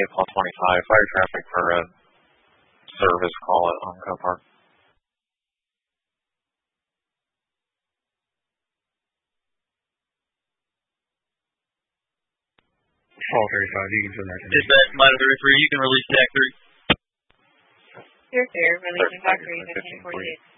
Paul 25, fire traffic for a service call on Copart. Paul 35, you can send that to me. Is that Ladder 33? You can release TAC 3. You're clear. Releasing TAC 3, 1548.